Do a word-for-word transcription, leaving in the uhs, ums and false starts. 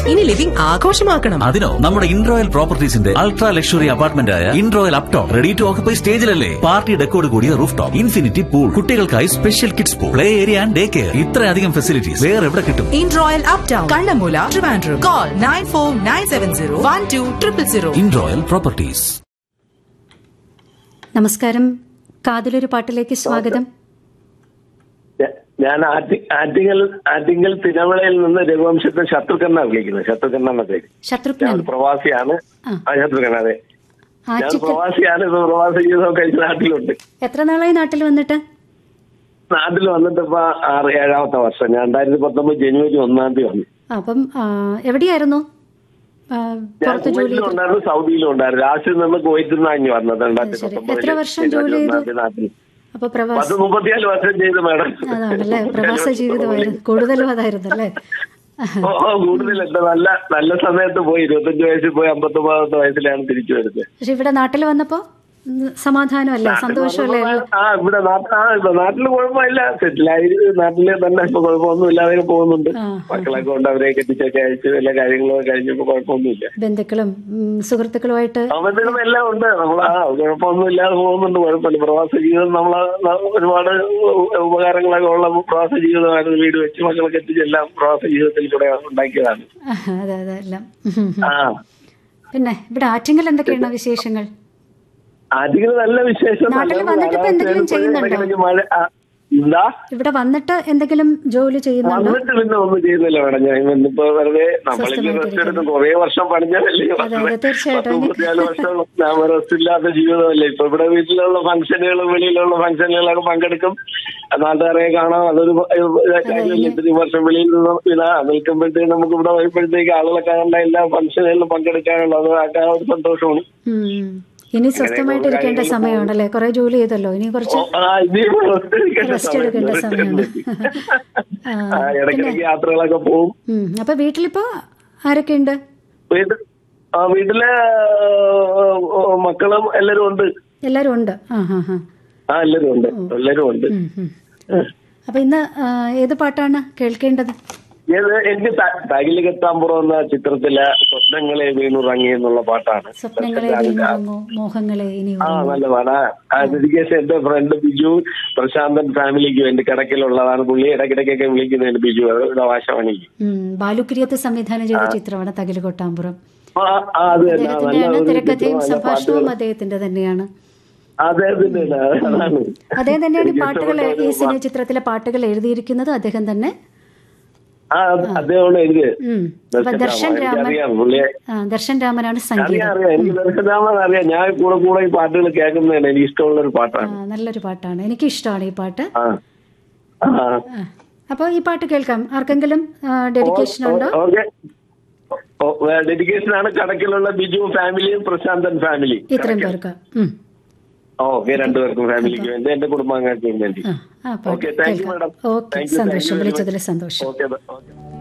ഇനി ലിവിംഗ് ആഘോഷമാക്കണം. അതിനോ നമ്മുടെ ഇൻറോയൽ പ്രോപ്പർട്ടീസിന്റെ അൾട്രാ ലക്ഷറി അപ്പാർട്ട്മെന്റ് ആയ ഇൻറോയൽ Upton ready to occupy സ്റ്റേജിലല്ലേ. Party ഡെക്കോട് കൂടിയ റൂഫ് ടോപ്പ്, ഇൻഫിനിറ്റി പൂൾ, കുട്ടികൾക്കായി special kids pool, play area and day care. ഇത്രയധികം ഫെസിലിറ്റീസ് വേറെ എവിടെ കിട്ടും? ഇൻറോയൽ uptown, Kannammoola, Trivandrum. Call nine four nine seven zero one two triple zero. ഇൻറോയൽ properties. നമസ്കാരം, കാതിലൊരു പാട്ടിലേക്ക് സ്വാഗതം. ഞാൻ ആറ്റിങ്ങൽ ആറ്റിങ്ങൽ തിരുവളയിൽ നിന്ന് രഘുവംശത്തെ ശത്രുഘ്നാണ് വിളിക്കുന്നത്. ശത്രുഘ്ന എന്ന പേര്. ശത്രുഘ്നൻ പ്രവാസിയാണ്. ആ ശത്രുഘ്ന, അതെ. ഞാൻ ആറ്റിങ്ങൽ പ്രവാസിയാണ്. ഇപ്പൊ പ്രവാസ ജീവിതം കഴിച്ച് നാട്ടിലുണ്ട്. എത്ര നാളായി നാട്ടിൽ വന്നിട്ട്? നാട്ടിൽ വന്നിട്ട് ഇപ്പൊ ആറ് ഏഴാമത്തെ വർഷം. ഞാൻ രണ്ടായിരത്തി പത്തൊമ്പത് ജനുവരി ഒന്നാം തീയതി വന്നു. അപ്പം ആ, എവിടെയായിരുന്നു? ആ, ഞാൻ പുറത്ത് ജോലി കുവൈറ്റിലും ഉണ്ടായിരുന്നു, സൗദിയിലും ഉണ്ടായിരുന്നു. ലാസ്റ്റിൽ നിന്ന് കുവൈറ്റിൽ നിന്നാണ് വന്നത്. രണ്ടായിരത്തി ശരി. പത്തൊമ്പത് എത്ര വർഷം ജോലി ചെയ്തു? നാട്ടിൽ അപ്പൊ പ്രവാസ പത്ത് മുപ്പത്തിനാല് വർഷം ചെയ്തു മാഡം. അതാണല്ലേ, പ്രവാസ ജീവിതമായിരുന്നു കൂടുതലും അതായിരുന്നു അല്ലേ? ഓ ഓ കൂടുതലുണ്ട്. നല്ല നല്ല സമയത്ത് പോയി. ഇരുപത്തഞ്ച് വയസ്സിൽ പോയി അമ്പത്തൊമ്പതാമത്തെ വയസ്സിലാണ് തിരിച്ചു വരുന്നത്. പക്ഷെ ഇവിടെ നാട്ടിൽ വന്നപ്പോ ഉം, സമാധാനമല്ലേ, സന്തോഷമല്ലേ? ആ ഇവിടെ നാട്ടിൽ ആ ഇവിടെ നാട്ടിൽ കുഴപ്പമില്ല. സെറ്റിലായി നാട്ടില് തന്നെ ഇപ്പൊ കുഴപ്പമൊന്നും ഇല്ലാതെ പോകുന്നുണ്ട്. ആ, മക്കളൊക്കെ കൊണ്ട് അവരെ കെട്ടിച്ചൊക്കെ അയച്ച് എല്ലാ കാര്യങ്ങളൊക്കെ കഴിഞ്ഞപ്പോ കുഴപ്പമൊന്നുമില്ല. ബന്ധുക്കളും ഉം, സുഹൃത്തുക്കളുമായിട്ട് അവന്തും എല്ലാം ഉണ്ട്. നമ്മൾ ആ കുഴപ്പമൊന്നും ഇല്ലാതെ പോകുന്നുണ്ട്. കുഴപ്പമില്ല. പ്രവാസ ജീവിതം നമ്മളെ ഒരുപാട് ഉപകാരങ്ങളൊക്കെ ഉള്ള പ്രവാസ ജീവിതമായിരുന്നു. വീട് വെച്ച് മക്കളൊക്കെ എത്തിച്ച് എല്ലാം പ്രവാസ ജീവിതത്തിൽ കൂടെ ഉണ്ടാക്കിയതാണ്. അതെ അതെ എല്ലാം. ആ പിന്നെ ഇവിടെ ആറ്റിങ്ങൽ എന്തൊക്കെയാണ് വിശേഷങ്ങൾ? അധികം നല്ല വിശേഷം. നാട്ടിൽ വന്നിട്ട് ഇപ്പൊ എന്തെങ്കിലും ചെയ്യുന്നുണ്ടോ? മഴ ആ, എന്താ ഇവിടെ വന്നിട്ട് എന്തെങ്കിലും ജോലി ചെയ്യുന്നുണ്ടോ? വന്നിട്ട് പിന്നെ ഒന്നും ചെയ്യുന്നില്ല മേഡം. ഞാൻ ഇന്നിപ്പോ വെറുതെ നമ്മളിങ്ങനെ റെസ്റ്റ് എടുക്കും. കുറെ വർഷം പണിഞ്ഞതല്ലേ. അതെ അതെ തീർച്ചയായിട്ടും. മുപ്പത്തിനാല് വർഷം ഞാൻ റെസ്റ്റ് ഇല്ലാത്ത ജീവിതമല്ലേ. ഇപ്പൊ ഇവിടെ വീട്ടിലുള്ള ഫംഗ്ഷനുകളും വെളിയിലുള്ള ഫംഗ്ഷനുകളൊക്കെ പങ്കെടുക്കും. നാട്ടുകാരെ കാണാം. അതൊരു കാര്യമല്ലേ. ഇത്രയും വർഷം വെളിയിൽ നിന്ന് ഇതാ നിൽക്കുമ്പോഴത്തേക്ക് നമുക്ക് ഇവിടെ വരുമ്പോഴത്തേക്ക് ആളുകളൊക്കെ കണ്ട എല്ലാ ഫംഗ്ഷനുകളിലും പങ്കെടുക്കാനുള്ള അത് ആ ഒരു സന്തോഷമാണ്. ഉം. ഇനി സ്വസ്ഥമായിട്ട് ഇരിക്കേണ്ട സമയമാണല്ലേ? കുറെ ജോലി ചെയ്തല്ലോ, ഇനി കുറച്ച് റെസ്റ്റ് എടുക്കേണ്ട സമയമാണ്. ഇടയ്ക്കിടയ്ക്ക് യാത്രകളൊക്കെ പോകും. ഉം. അപ്പൊ വീട്ടിലിപ്പോ ആരൊക്കെയുണ്ട്? ആ വീട്ടിലെ മക്കളും എല്ലാരും ഉണ്ട്. എല്ലാരും ഉണ്ട്. ആ ഹാ ഹാ ആ എല്ലാരും ഉണ്ട്. എല്ലാരും ഉണ്ട്. അപ്പൊ ഇന്ന് ആ, ഏത് പാട്ടാണ് കേൾക്കേണ്ടത്? എനിക്ക് തകിലുകെത്താമ്പുറം എന്ന ചിത്രത്തിലെ സ്വപ്നങ്ങളെ വീണുറങ്ങി എന്നുള്ള പാട്ടാണ്. സ്വപ്നങ്ങളെ വീണുറങ്ങൂ മോഹങ്ങളെ ഇനി ആ നല്ല പാടാ. ഡെഡിക്കേഷൻ എന്റെ ഫ്രണ്ട് ബിജു പ്രശാന്തൻ ഫാമിലിക്ക് വേണ്ടി കിടക്കിലുള്ളതാണ്. പുള്ളി ഇടയ്ക്കിടയ്ക്കൊക്കെ വിളിക്കുന്നുണ്ട് ബിജു ആകാശവാണിക്ക്. ബാലുക്കിരിയത്ത് സംവിധാനം ചെയ്ത ചിത്രമാണ് തകിലുകൊട്ടാമ്പുറം. അത് അദ്ദേഹത്തിന്റെയാണ് തിരക്കഥയും സംഭാഷണവും അദ്ദേഹത്തിന്റെ തന്നെയാണ്. അദ്ദേഹത്തിന്റെ അതാണ്. അദ്ദേഹം തന്നെയാണ് ഈ പാട്ടുകൾ, ഈ സിനിമ ചിത്രത്തിലെ പാട്ടുകൾ എഴുതിയിരിക്കുന്നത് അദ്ദേഹം തന്നെ. ആ അദ്ദേഹമാണ് എഴുതിയത്. ദർശൻ രാമൻ. ദർശൻ രാമനാണ് സംഗീതം. അറിയാം, എനിക്ക് ദർശൻ രാമൻ അറിയാം. ഞാൻ കൂടെ കൂടെ ഈ പാട്ടുകൾ കേൾക്കുന്നതാണ്. എനിക്ക് ഇഷ്ടമുള്ള ഒരു പാട്ടാണ്. നല്ലൊരു പാട്ടാണ്, എനിക്ക് ഇഷ്ടമാണ് ഈ പാട്ട്. ആ അപ്പൊ ഈ പാട്ട് കേൾക്കാം. ആർക്കെങ്കിലും ഡെഡിക്കേഷൻ ഉണ്ടോ? ഡെഡിക്കേഷൻ ആണ് കടക്കിലുള്ള ബിജു ഫാമിലിയും പ്രശാന്തൻ ഫാമിലി. ഇത്രയും പേർക്ക്. ഓക്കെ, രണ്ടുപേർക്കും ഫാമിലിക്ക് വേണ്ടി, എന്റെ കുടുംബാംഗങ്ങൾക്ക് വേണ്ടി. ഓക്കെ, സന്തോഷം. വിളിച്ചതിൽ സന്തോഷം. ഓക്കെ.